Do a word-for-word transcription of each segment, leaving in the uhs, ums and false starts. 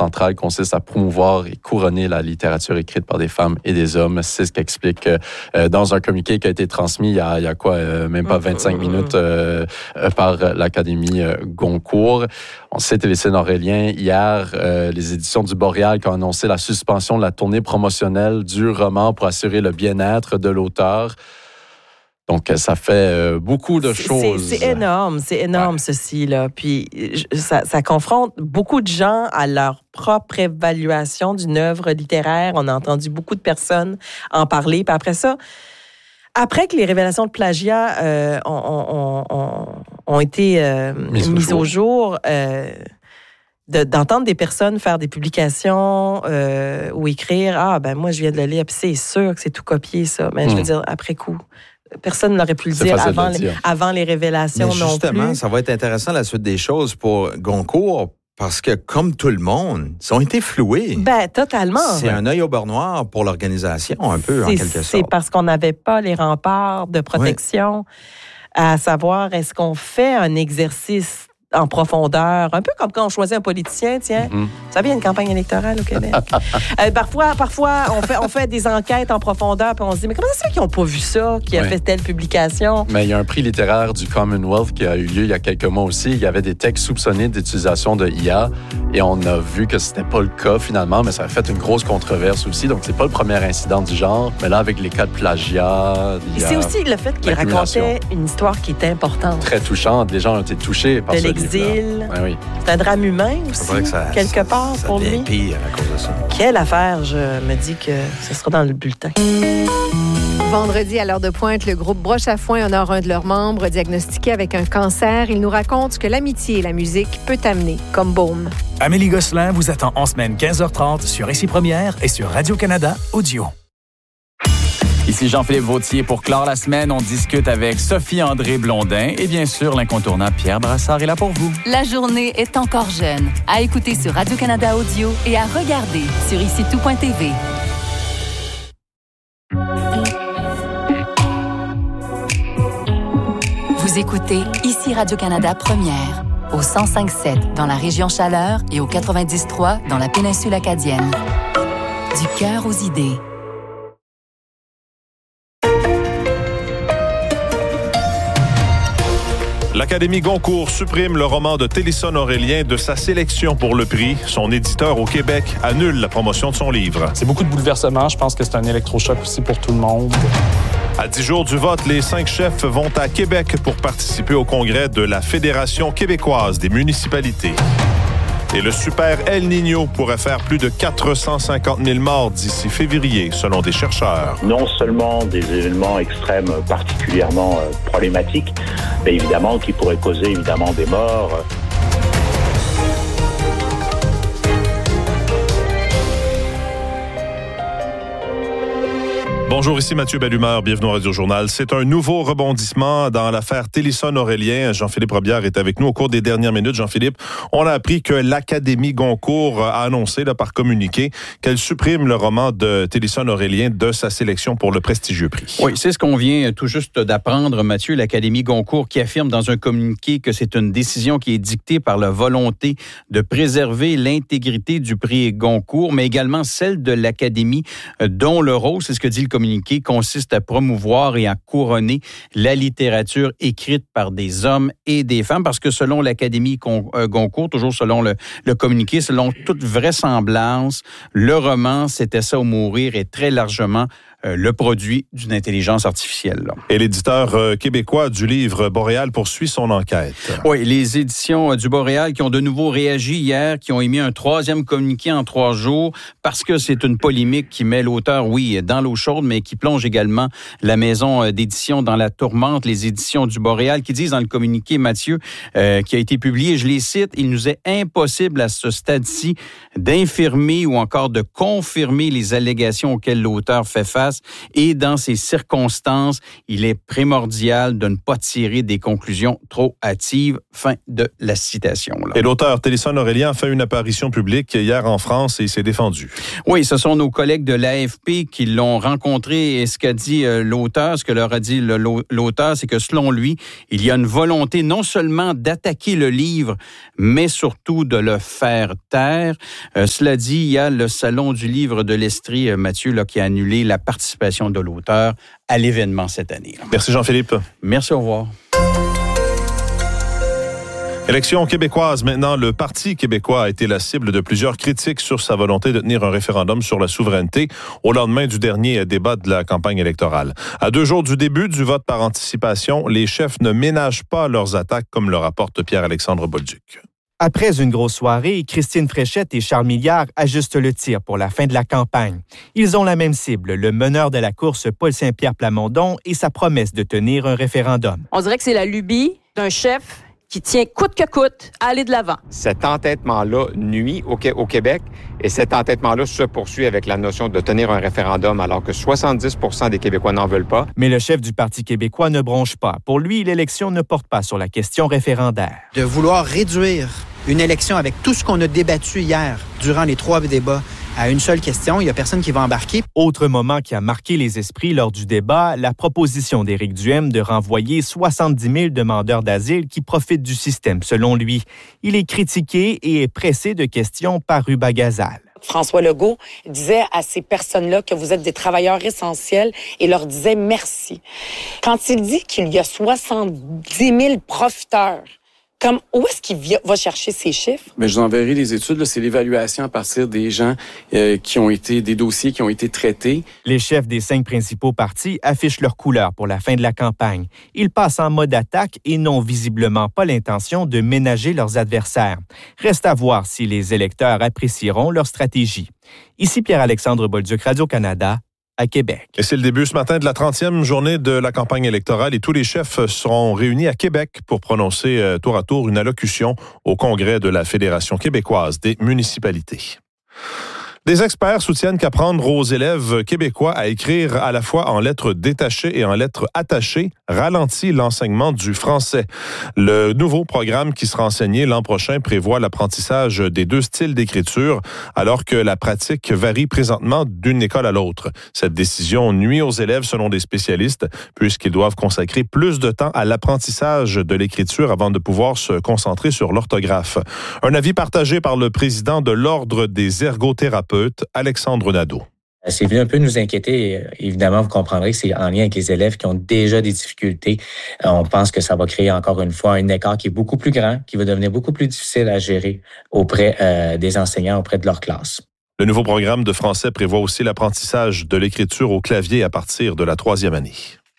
centrale consiste à promouvoir et couronner la littérature écrite par des femmes et des hommes. C'est ce qu'explique euh, dans un communiqué qui a été transmis il y a, il y a quoi, euh, même pas vingt-cinq minutes euh, euh, par l'Académie euh, Goncourt. On sait, Télécine Aurélien, hier, euh, les éditions du Boréal qui ont annoncé la suspension de la tournée promotionnelle du roman pour assurer le bien-être de l'auteur. Donc, ça fait euh, beaucoup de choses. C'est, c'est énorme, c'est énorme, ouais. Ceci, là. Puis, ça, ça confronte beaucoup de gens à leur propre évaluation d'une œuvre littéraire. On a entendu beaucoup de personnes en parler. Puis après ça, après que les révélations de plagiat euh, ont, ont, ont, ont été euh, mises au jour, au jour euh, de, d'entendre des personnes faire des publications euh, ou écrire « Ah, ben moi, je viens de le lire, puis c'est sûr que c'est tout copié, ça. » Mais mmh. je veux dire, après coup... Personne n'aurait pu le dire avant, le dire avant les révélations non plus. Justement, ça va être intéressant la suite des choses pour Goncourt parce que, comme tout le monde, ils ont été floués. Ben, totalement. C'est un œil au beurre noir pour l'organisation, un peu, c'est, en quelque sorte. C'est parce qu'on n'avait pas les remparts de protection, oui. À savoir, est-ce qu'on fait un exercice en profondeur, un peu comme quand on choisit un politicien, tiens. Mm-hmm. Vous savez, il y a une campagne électorale au Québec. euh, parfois, parfois on, fait, on fait des enquêtes en profondeur, puis on se dit, mais comment ça se fait qu'ils n'ont pas vu ça, qui a oui. fait telle publication? Mais il y a un prix littéraire du Commonwealth qui a eu lieu il y a quelques mois aussi. Il y avait des textes soupçonnés d'utilisation de I A, et on a vu que c'était pas le cas finalement, mais ça a fait une grosse controverse aussi. Donc, c'est pas le premier incident du genre, mais là, avec les cas de plagiat... Et c'est aussi le fait qu'il racontait une histoire qui était importante. Très touchante. Les gens ont été touchés par de ce livre. Exil. Ouais, oui. C'est un drame humain aussi, ça, quelque ça, part ça pour lui. Pire à cause de ça. Quelle affaire, je me dis que ce sera dans le bulletin. Vendredi, à l'heure de pointe, le groupe Broche à Foin honore un de leurs membres diagnostiqué avec un cancer. Il nous raconte ce que l'amitié et la musique peut amener comme baume. Amélie Gosselin vous attend en semaine quinze heures trente sur Ici Première et sur Radio-Canada Audio. Ici Jean-Philippe Vautier. Pour clore la semaine, on discute avec Sophie-André Blondin et bien sûr, l'incontournable Pierre Brassard est là pour vous. La journée est encore jeune. À écouter sur Radio-Canada Audio et à regarder sur ici tout point t v. Vous écoutez Ici Radio-Canada Première, au cent cinq sept dans la région Chaleur et au quatre-vingt-dix trois dans la péninsule acadienne. Du cœur aux idées. L'Académie Goncourt supprime le roman de Télisson Aurélien de sa sélection pour le prix. Son éditeur au Québec annule la promotion de son livre. C'est beaucoup de bouleversements. Je pense que c'est un électrochoc aussi pour tout le monde. À dix jours du vote, les cinq chefs vont à Québec pour participer au congrès de la Fédération québécoise des municipalités. Et le super El Niño pourrait faire plus de quatre cent cinquante mille morts d'ici février, selon des chercheurs. Non seulement des événements extrêmes particulièrement euh, problématiques, mais évidemment qui pourraient causer évidemment des morts. Bonjour, ici Mathieu Bellumeur, bienvenue au Radio-Journal. C'est un nouveau rebondissement dans l'affaire Télisson Aurélien. Jean-Philippe Robillard est avec nous au cours des dernières minutes. Jean-Philippe, on a appris que l'Académie Goncourt a annoncé là, par communiqué qu'elle supprime le roman de Télisson Aurélien de sa sélection pour le prestigieux prix. Oui, c'est ce qu'on vient tout juste d'apprendre, Mathieu. L'Académie Goncourt qui affirme dans un communiqué que c'est une décision qui est dictée par la volonté de préserver l'intégrité du prix Goncourt, mais également celle de l'Académie, dont le rôle, c'est ce que dit le communiqué, consiste à promouvoir et à couronner la littérature écrite par des hommes et des femmes, parce que selon l'Académie Goncourt, toujours selon le, le communiqué, selon toute vraisemblance, le roman, c'était ça ou mourir, est très largement euh, le produit d'une intelligence artificielle. Là. Et l'éditeur euh, québécois du livre Boréal poursuit son enquête. Oui, les éditions du Boréal qui ont de nouveau réagi hier, qui ont émis un troisième communiqué en trois jours, parce que c'est une polémique qui met l'auteur, oui, dans l'eau chaude, mais qui plonge également la maison d'édition dans la tourmente. Les éditions du Boréal qui disent dans le communiqué, Mathieu, euh, qui a été publié, je les cite, « Il nous est impossible à ce stade-ci d'infirmer ou encore de confirmer les allégations auxquelles l'auteur fait face. place. Et dans ces circonstances, il est primordial de ne pas tirer des conclusions trop hâtives. Fin de la citation. Là. Et l'auteur Télisson Aurélien a fait une apparition publique hier en France et il s'est défendu. Oui, ce sont nos collègues de l'A F P qui l'ont rencontré et ce qu'a dit euh, l'auteur, ce que leur a dit le, l'auteur, c'est que selon lui, il y a une volonté non seulement d'attaquer le livre, mais surtout de le faire taire. Euh, cela dit, il y a le Salon du livre de l'Estrie, euh, Mathieu, là, qui a annulé la participation de l'auteur à l'événement cette année. Là. Merci Jean-Philippe. Merci, au revoir. Élection québécoise. Maintenant, le Parti québécois a été la cible de plusieurs critiques sur sa volonté de tenir un référendum sur la souveraineté au lendemain du dernier débat de la campagne électorale. À deux jours du début du vote par anticipation, les chefs ne ménagent pas leurs attaques, comme le rapporte Pierre-Alexandre Bolduc. Après une grosse soirée, Christine Fréchette et Charles Milliard ajustent le tir pour la fin de la campagne. Ils ont la même cible, le meneur de la course Paul Saint-Pierre Plamondon et sa promesse de tenir un référendum. On dirait que c'est la lubie d'un chef qui tient coûte que coûte à aller de l'avant. Cet entêtement-là nuit au, au Québec et cet entêtement-là se poursuit avec la notion de tenir un référendum alors que soixante-dix pour cent des Québécois n'en veulent pas. Mais le chef du Parti québécois ne bronche pas. Pour lui, l'élection ne porte pas sur la question référendaire. De vouloir réduire une élection avec tout ce qu'on a débattu hier durant les trois débats à une seule question, il n'y a personne qui va embarquer. Autre moment qui a marqué les esprits lors du débat, la proposition d'Éric Duhaime de renvoyer soixante-dix mille demandeurs d'asile qui profitent du système, selon lui. Il est critiqué et est pressé de questions par Ruba Gazal. François Legault disait à ces personnes-là que vous êtes des travailleurs essentiels et leur disait merci. Quand il dit qu'il y a soixante-dix mille profiteurs, comme, où est-ce qu'il va chercher ces chiffres? Bien, je vous enverrai les études. Là, c'est l'évaluation à partir des gens euh, qui ont été, des dossiers qui ont été traités. Les chefs des cinq principaux partis affichent leur couleur pour la fin de la campagne. Ils passent en mode attaque et n'ont visiblement pas l'intention de ménager leurs adversaires. Reste à voir si les électeurs apprécieront leur stratégie. Ici Pierre-Alexandre Bolduc, Radio-Canada, à Québec. Et c'est le début ce matin de la trentième journée de la campagne électorale et tous les chefs seront réunis à Québec pour prononcer euh, tour à tour une allocution au Congrès de la Fédération québécoise des municipalités. Des experts soutiennent qu'apprendre aux élèves québécois à écrire à la fois en lettres détachées et en lettres attachées ralentit l'enseignement du français. Le nouveau programme qui sera enseigné l'an prochain prévoit l'apprentissage des deux styles d'écriture, alors que la pratique varie présentement d'une école à l'autre. Cette décision nuit aux élèves selon des spécialistes, puisqu'ils doivent consacrer plus de temps à l'apprentissage de l'écriture avant de pouvoir se concentrer sur l'orthographe. Un avis partagé par le président de l'Ordre des ergothérapeutes, Alexandre Nadeau. C'est venu un peu nous inquiéter. Évidemment, vous comprendrez que c'est en lien avec les élèves qui ont déjà des difficultés. On pense que ça va créer encore une fois un écart qui est beaucoup plus grand, qui va devenir beaucoup plus difficile à gérer auprès euh, des enseignants, auprès de leur classe. Le nouveau programme de français prévoit aussi l'apprentissage de l'écriture au clavier à partir de la troisième année.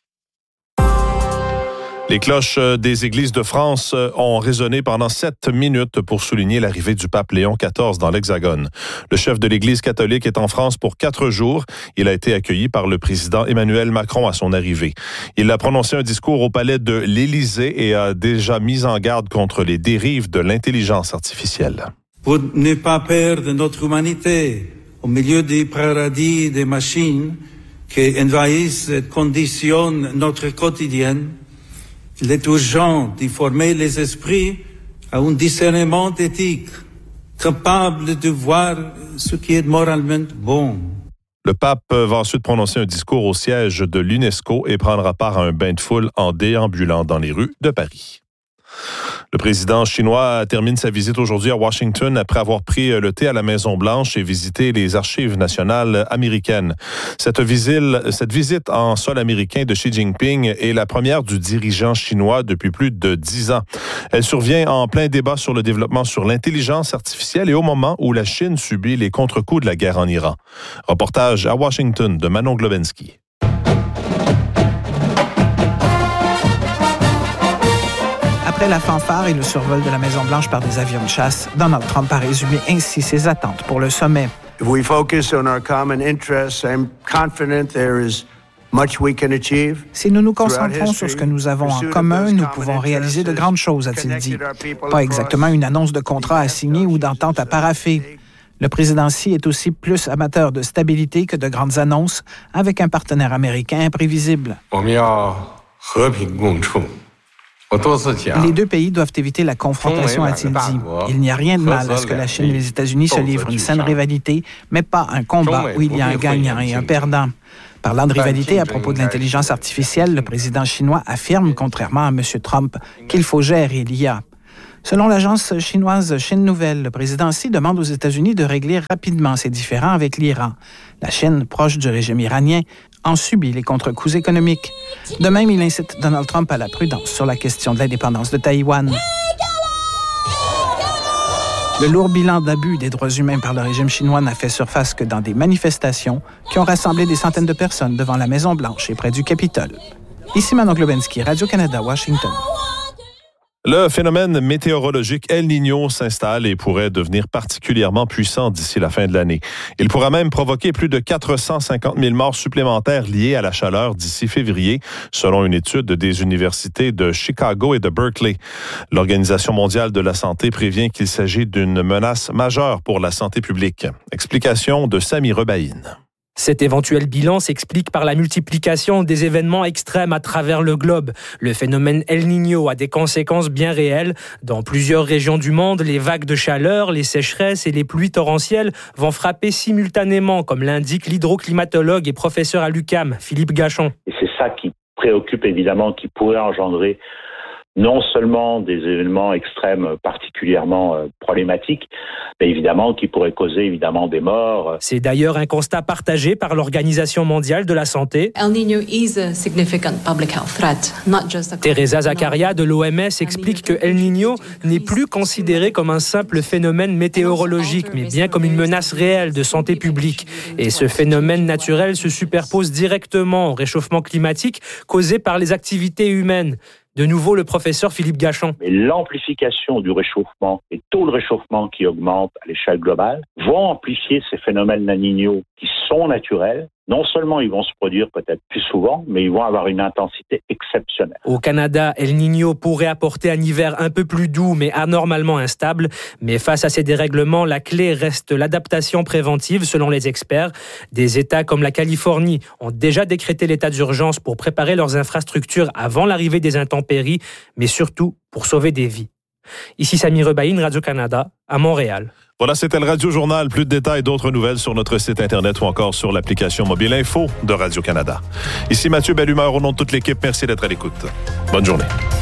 Les cloches des églises de France ont résonné pendant sept minutes pour souligner l'arrivée du pape Léon quatorze dans l'Hexagone. Le chef de l'Église catholique est en France pour quatre jours. Il a été accueilli par le président Emmanuel Macron à son arrivée. Il a prononcé un discours au palais de l'Élysée et a déjà mis en garde contre les dérives de l'intelligence artificielle. Pour ne pas perdre notre humanité au milieu du paradis des machines qui envahissent et conditionnent notre quotidien, il est urgent d'y former les esprits à un discernement éthique, capable de voir ce qui est moralement bon. Le pape va ensuite prononcer un discours au siège de l'UNESCO et prendra part à un bain de foule en déambulant dans les rues de Paris. Le président chinois termine sa visite aujourd'hui à Washington après avoir pris le thé à la Maison-Blanche et visité les archives nationales américaines. Cette visite, cette visite en sol américain de Xi Jinping est la première du dirigeant chinois depuis plus de dix ans. Elle survient en plein débat sur le développement sur l'intelligence artificielle et au moment où la Chine subit les contre-coups de la guerre en Iran. Reportage à Washington de Manon Globensky. Après la fanfare et le survol de la Maison-Blanche par des avions de chasse, Donald Trump a résumé ainsi ses attentes pour le sommet. If we focus on our common interests, I'm confident there is much we can achieve. Si nous nous concentrons sur ce que nous avons en commun, nous pouvons réaliser de grandes choses, a-t-il dit. Pas exactement une annonce de contrat à signer ou d'entente à paraffer. Le président Xi est aussi plus amateur de stabilité que de grandes annonces, avec un partenaire américain imprévisible. Les deux pays doivent éviter la confrontation, a-t-il dit. Il n'y a rien de mal à ce que la Chine et les États-Unis se livrent une saine rivalité, mais pas un combat où il y a un gagnant et un perdant. Parlant de rivalité à propos de l'intelligence artificielle, le président chinois affirme, contrairement à M. Trump, qu'il faut gérer l'I A. Selon l'agence chinoise Chine Nouvelle, le président Xi demande aux États-Unis de régler rapidement ses différends avec l'Iran. La Chine, proche du régime iranien, en subit les contre-coups économiques. De même, il incite Donald Trump à la prudence sur la question de l'indépendance de Taïwan. Le lourd bilan d'abus des droits humains par le régime chinois n'a fait surface que dans des manifestations qui ont rassemblé des centaines de personnes devant la Maison-Blanche et près du Capitole. Ici Manon Globensky, Radio-Canada, Washington. Le phénomène météorologique El Niño s'installe et pourrait devenir particulièrement puissant d'ici la fin de l'année. Il pourra même provoquer plus de quatre cent cinquante mille morts supplémentaires liées à la chaleur d'ici février, selon une étude des universités de Chicago et de Berkeley. L'Organisation mondiale de la santé prévient qu'il s'agit d'une menace majeure pour la santé publique. Explication de Sami Rebaïn. Cet éventuel bilan s'explique par la multiplication des événements extrêmes à travers le globe. Le phénomène El Niño a des conséquences bien réelles. Dans plusieurs régions du monde, les vagues de chaleur, les sécheresses et les pluies torrentielles vont frapper simultanément, comme l'indique l'hydroclimatologue et professeur à l'U Q A M, Philippe Gachon. Et c'est ça qui préoccupe évidemment, qui pourrait engendrer non seulement des événements extrêmes particulièrement euh, problématiques, mais évidemment qui pourraient causer évidemment des morts. C'est d'ailleurs un constat partagé par l'Organisation mondiale de la santé. El Niño is a significant public health threat, not just a... Teresa Zakaria de l'O M S explique que El Niño n'est plus considéré comme un simple phénomène météorologique, mais bien comme une menace réelle de santé publique. Et ce phénomène naturel se superpose directement au réchauffement climatique causé par les activités humaines. De nouveau, le professeur Philippe Gachon. Et l'amplification du réchauffement et taux de réchauffement qui augmente à l'échelle globale vont amplifier ces phénomènes El Niño qui sont naturels. Non seulement ils vont se produire peut-être plus souvent, mais ils vont avoir une intensité exceptionnelle. Au Canada, El Niño pourrait apporter un hiver un peu plus doux, mais anormalement instable. Mais face à ces dérèglements, la clé reste l'adaptation préventive, selon les experts. Des États comme la Californie ont déjà décrété l'état d'urgence pour préparer leurs infrastructures avant l'arrivée des intempéries, mais surtout pour sauver des vies. Ici Sami Rebaïn, Radio-Canada, à Montréal. Voilà, c'était le Radio Journal. Plus de détails, d'autres nouvelles sur notre site Internet ou encore sur l'application mobile Info de Radio-Canada. Ici Mathieu Bellumeur, au nom de toute l'équipe, merci d'être à l'écoute. Bonne journée.